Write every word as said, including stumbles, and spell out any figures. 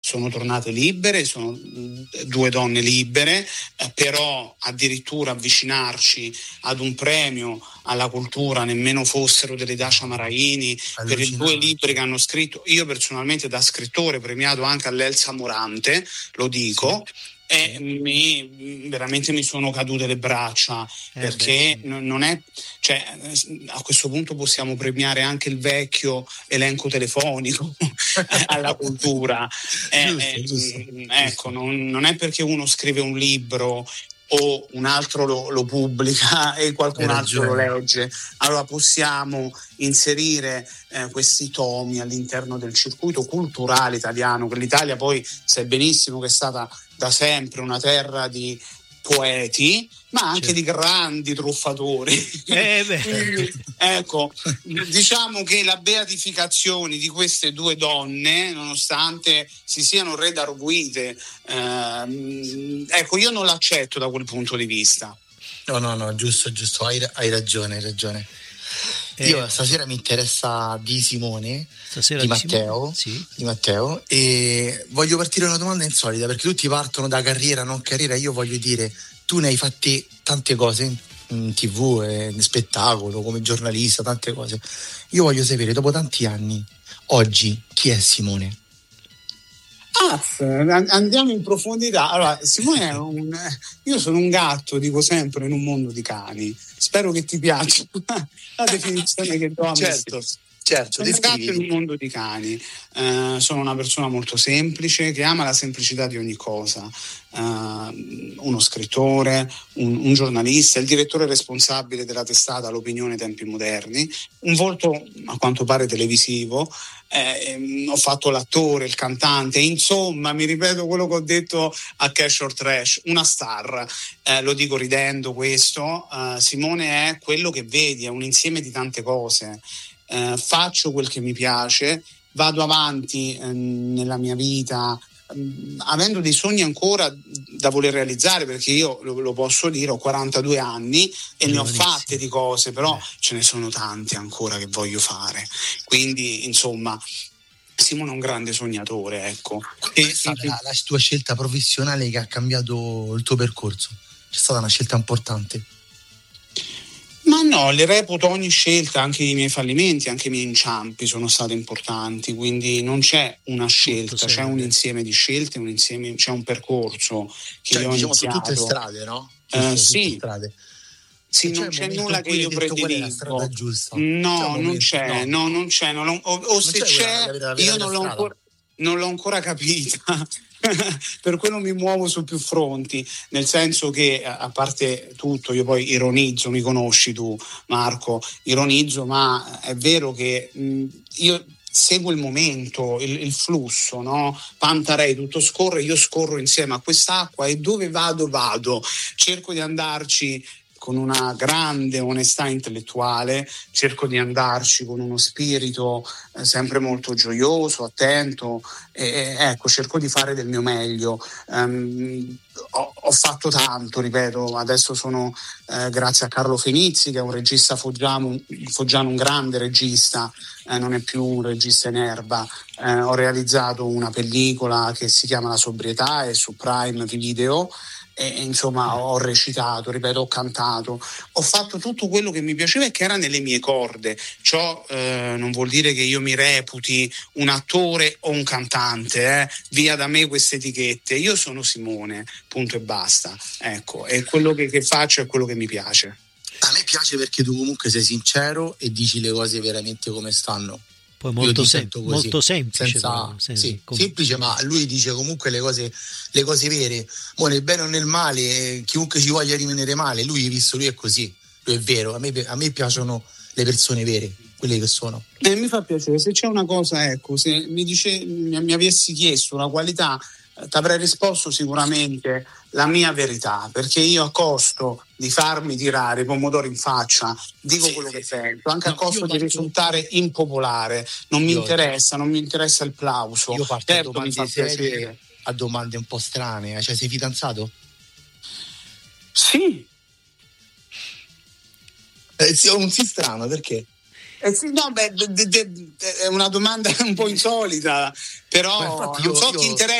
sono tornate libere, sono due donne libere, eh, però addirittura avvicinarci ad un premio alla cultura, nemmeno fossero delle Dacia Maraini, per i due libri che hanno scritto. Io personalmente, da scrittore premiato anche all'Elsa Morante, lo dico, sì. E mi, veramente mi sono cadute le braccia, eh perché beh, sì. n- non è, cioè, a questo punto possiamo premiare anche il vecchio elenco telefonico alla cultura. giusto, eh, giusto, eh, giusto. Ecco, non, non è perché uno scrive un libro o un altro lo, lo pubblica e qualcun altro lo legge, allora possiamo inserire eh, questi tomi all'interno del circuito culturale italiano, che l'Italia poi sai benissimo che è stata da sempre una terra di poeti, ma anche certo. di grandi truffatori. Eh beh. Quindi, ecco, diciamo che la beatificazione di queste due donne, nonostante si siano redarguite, ehm, ecco, io non l'accetto da quel punto di vista. No, no, no, giusto, giusto, hai, hai ragione, hai ragione. Eh, Io stasera mi interessa di Simone, di, di Matteo, Simone? Sì. di Matteo, e voglio partire da una domanda insolita, perché tutti partono da carriera, non carriera. Io voglio dire, tu ne hai fatte tante cose in, in tivù, eh, in spettacolo, come giornalista, tante cose. Io voglio sapere, dopo tanti anni, oggi, chi è Simone? Ah, andiamo in profondità. Allora, Simone è un, io sono un gatto, dico sempre, in un mondo di cani. Spero che ti piaccia la definizione che do a me. Certo, certo. Sono un gatto in un mondo di cani. Uh, sono una persona molto semplice, che ama la semplicità di ogni cosa. Uh, uno scrittore, un, un giornalista, il direttore responsabile della testata L'Opinione Tempi Moderni, un volto a quanto pare televisivo. Eh, ho fatto l'attore, il cantante, insomma mi ripeto quello che ho detto a Cash or Trash, una star, eh, lo dico ridendo questo. uh, Simone è quello che vedi, è un insieme di tante cose. Uh, faccio quel che mi piace, vado avanti eh, nella mia vita, um, avendo dei sogni ancora da voler realizzare, perché io lo, lo posso dire, ho quarantadue anni e ne ho fatte di cose, però ce ne sono tante ancora che voglio fare. Quindi insomma Simone è un grande sognatore, ecco. Qual è stata la, la tua scelta professionale che ha cambiato il tuo percorso? C'è stata una scelta importante? Ma no, le reputo ogni scelta, anche i miei fallimenti, anche i miei inciampi sono stati importanti, quindi non c'è una scelta, c'è un insieme di scelte, un insieme, c'è un percorso che cioè, io ho diciamo iniziato. Su tutte strade, no? Uh, sì. Strade. Sì, non c'è, c'è nulla che io prediligo. No, non c'è, no, no, non c'è, non o, o non se c'è, c'è la, la io non l'ho, ancora, non l'ho ancora capita. Per quello mi muovo su più fronti, nel senso che, a parte tutto, io poi ironizzo, mi conosci tu Marco, ironizzo, ma è vero che mh, io seguo il momento, il, il flusso, no? Pantarei, tutto scorre, io scorro insieme a quest'acqua e dove vado vado, cerco di andarci con una grande onestà intellettuale, cerco di andarci con uno spirito eh, sempre molto gioioso, attento, e ecco, cerco di fare del mio meglio. Um, ho, ho fatto tanto, ripeto, adesso sono eh, grazie a Carlo Fenizzi, che è un regista foggiano, foggiano un grande regista, eh, non è più un regista in erba. Eh, ho realizzato una pellicola che si chiama La sobrietà, è su Prime Video. E, insomma ho recitato, ripeto, ho cantato, ho fatto tutto quello che mi piaceva e che era nelle mie corde. Ciò eh, non vuol dire che io mi reputi un attore o un cantante, eh. Via da me queste etichette, io sono Simone, punto e basta, ecco, e quello che, che faccio è quello che mi piace. A me piace perché tu comunque sei sincero e dici le cose veramente come stanno. Poi molto, sem- molto semplice, senza, però, sem- sì, com- semplice, ma lui dice comunque le cose, le cose vere. Mo nel bene o nel male, chiunque ci voglia rimanere male, lui, visto lui è così, lui è vero. A me, a me piacciono le persone vere, quelle che sono. Eh, mi fa piacere, se c'è una cosa, ecco, se mi, dice, mi, mi avessi chiesto una qualità, ti avrei risposto sicuramente la mia verità, perché io a costo di farmi tirare i pomodori in faccia dico sì, quello che sento, anche no, a costo di risultare impopolare, non mi interessa, non mi interessa il plauso. Io parto certo, a domande serie, a domande un po' strane, cioè sei fidanzato? Sì. Eh, sì, un sì strano, perché? Eh sì, no, beh, de, de, de, è una domanda un po' insolita, però infatti, non io, so io... chi interessa.